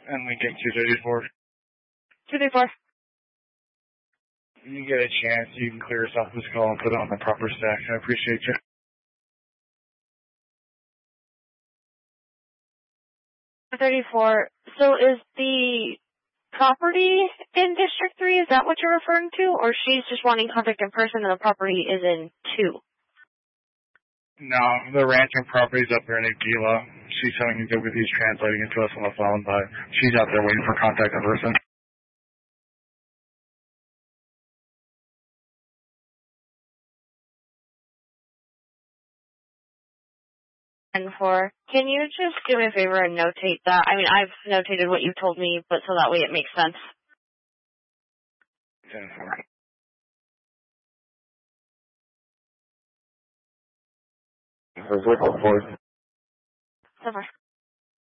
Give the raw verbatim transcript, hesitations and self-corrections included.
And Lincoln two thirty-four. two thirty-four. You get a chance, you can clear us off this call and put it on the proper stack. I appreciate you. two thirty-four. So is the property in District three, is that what you're referring to? Or she's just wanting contact in person and the property is in two? No, the rancher property's up there in Aquila. She's having difficulties translating it to us on the phone, but she's out there waiting for contact in person. And four. Can you just do me a favor and notate that? I mean, I've notated what you told me, but so that way it makes sense. ten four. So far.